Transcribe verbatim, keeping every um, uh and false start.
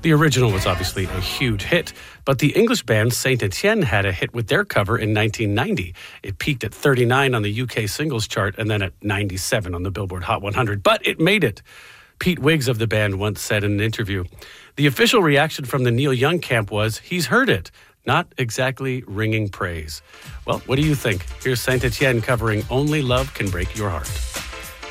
The original was obviously a huge hit, but the English band Saint Etienne had a hit with their cover in nineteen ninety. It peaked at thirty-nine on the U K singles chart and then at ninety-seven on the Billboard Hot one hundred, but it made it. Pete Wiggs of the band once said in an interview, "The official reaction from the Neil Young camp was, he's heard it. Not exactly ringing praise." Well, what do you think? Here's Saint Etienne covering Only Love Can Break Your Heart.